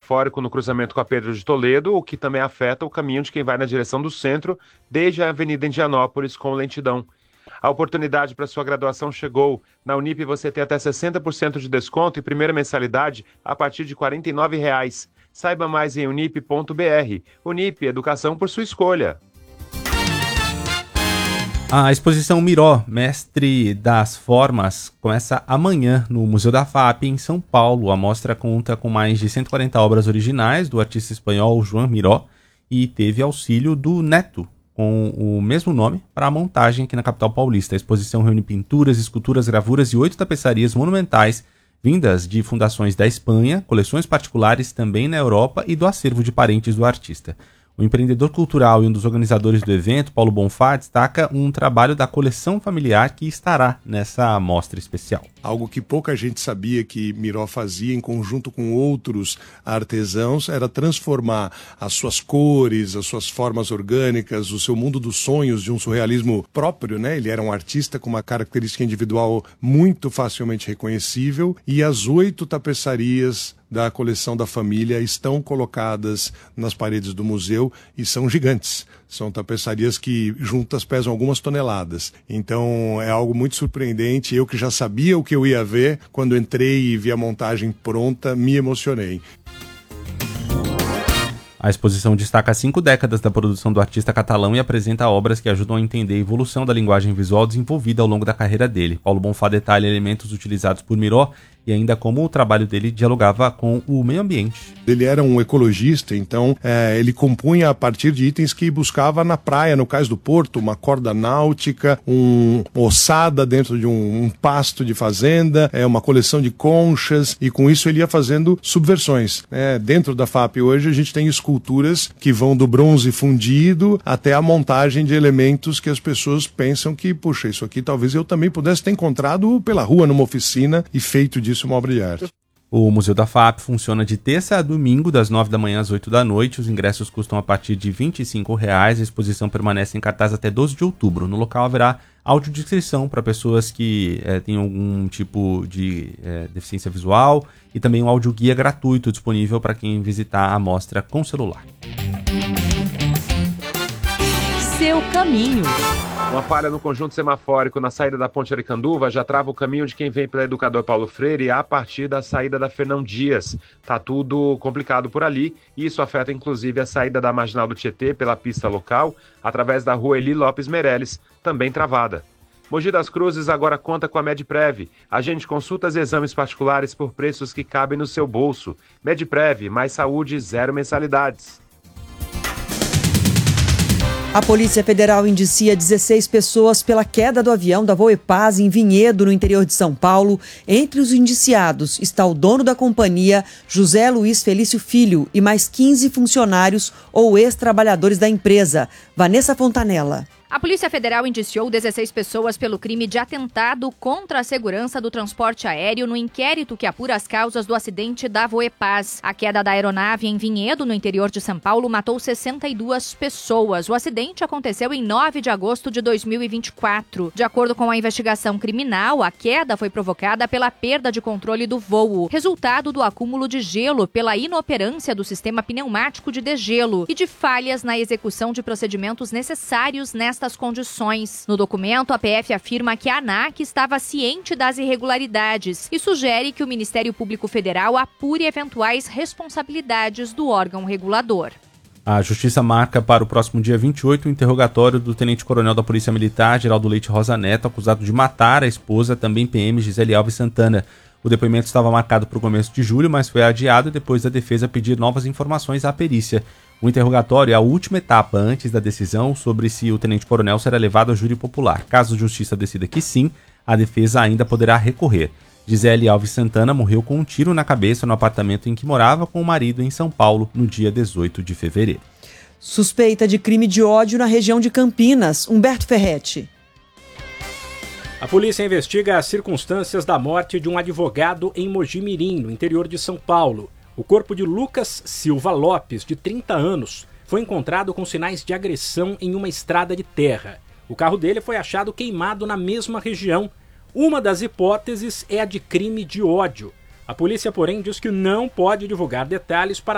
semafórico no cruzamento com a Pedro de Toledo, o que também afeta o caminho de quem vai na direção do centro, desde a Avenida Indianópolis, com lentidão. A oportunidade para sua graduação chegou. Na Unip você tem até 60% de desconto e primeira mensalidade a partir de R$ 49,00. Saiba mais em unip.br. Unip, educação por sua escolha. A exposição Miró, Mestre das Formas, começa amanhã no Museu da FAP, em São Paulo. A mostra conta com mais de 140 obras originais do artista espanhol Joan Miró e teve auxílio do neto, com o mesmo nome, para a montagem aqui na capital paulista. A exposição reúne pinturas, esculturas, gravuras e 8 tapeçarias monumentais vindas de fundações da Espanha, coleções particulares também na Europa e do acervo de parentes do artista. O empreendedor cultural e um dos organizadores do evento, Paulo Bonfá, destaca um trabalho da coleção familiar que estará nessa mostra especial. Algo que pouca gente sabia que Miró fazia em conjunto com outros artesãos era transformar as suas cores, as suas formas orgânicas, o seu mundo dos sonhos de um surrealismo próprio, né? Ele era um artista com uma característica individual muito facilmente reconhecível, e as 8 tapeçarias da coleção da família estão colocadas nas paredes do museu e são gigantes. São tapeçarias que juntas pesam algumas toneladas. Então é algo muito surpreendente. Eu que já sabia o que eu ia ver, quando entrei e vi a montagem pronta, me emocionei. A exposição destaca 5 décadas da produção do artista catalão e apresenta obras que ajudam a entender a evolução da linguagem visual desenvolvida ao longo da carreira dele. Paulo Bonfá detalha elementos utilizados por Miró e ainda como o trabalho dele dialogava com o meio ambiente. Ele era um ecologista, então ele compunha a partir de itens que buscava na praia, no cais do Porto, uma corda náutica, uma ossada dentro de um pasto de fazenda, uma coleção de conchas, e com isso ele ia fazendo subversões. Dentro da FAP hoje a gente tem esculturas que vão do bronze fundido até a montagem de elementos que as pessoas pensam que, puxa, isso aqui talvez eu também pudesse ter encontrado pela rua, numa oficina, e feito disso uma obra de arte. O Museu da FAP funciona de terça a domingo, das 9 da manhã às 8 da noite. Os ingressos custam a partir de R$ 25,00. A exposição permanece em cartaz até 12 de outubro. No local haverá audiodescrição para pessoas que têm algum tipo de deficiência visual e também um audioguia gratuito disponível para quem visitar a mostra com celular. Seu caminho. Uma falha no conjunto semafórico na saída da Ponte Aricanduva já trava o caminho de quem vem pela Educador Paulo Freire a partir da saída da Fernão Dias. Tá tudo complicado por ali e isso afeta inclusive a saída da Marginal do Tietê pela pista local, através da rua Eli Lopes Meireles, também travada. Mogi das Cruzes agora conta com a Medprev. Agende consultas e exames particulares por preços que cabem no seu bolso. Medprev, mais saúde, 0 mensalidades. A Polícia Federal indicia 16 pessoas pela queda do avião da Voepaz em Vinhedo, no interior de São Paulo. Entre os indiciados está o dono da companhia, José Luiz Felício Filho, e mais 15 funcionários ou ex-trabalhadores da empresa. Vanessa Fontanella. A Polícia Federal indiciou 16 pessoas pelo crime de atentado contra a segurança do transporte aéreo no inquérito que apura as causas do acidente da Voepaz. A queda da aeronave em Vinhedo, no interior de São Paulo, matou 62 pessoas. O acidente aconteceu em 9 de agosto de 2024. De acordo com a investigação criminal, a queda foi provocada pela perda de controle do voo, resultado do acúmulo de gelo pela inoperância do sistema pneumático de degelo e de falhas na execução de procedimentos necessários nestas condições. No documento, a PF afirma que a ANAC estava ciente das irregularidades e sugere que o Ministério Público Federal apure eventuais responsabilidades do órgão regulador. A Justiça marca para o próximo dia 28 o interrogatório do tenente-coronel da Polícia Militar, Geraldo Leite Rosa Neto, acusado de matar a esposa, também PM, Gisele Alves Santana. O depoimento estava marcado para o começo de julho, mas foi adiado depois da defesa pedir novas informações à perícia. O interrogatório é a última etapa antes da decisão sobre se o tenente-coronel será levado a júri popular. Caso a Justiça decida que sim, a defesa ainda poderá recorrer. Gisele Alves Santana morreu com um tiro na cabeça no apartamento em que morava com o marido em São Paulo no dia 18 de fevereiro. Suspeita de crime de ódio na região de Campinas. Humberto Ferretti. A polícia investiga as circunstâncias da morte de um advogado em Mogi-mirim, no interior de São Paulo. O corpo de Lucas Silva Lopes, de 30 anos, foi encontrado com sinais de agressão em uma estrada de terra. O carro dele foi achado queimado na mesma região. Uma das hipóteses é a de crime de ódio. A polícia, porém, diz que não pode divulgar detalhes para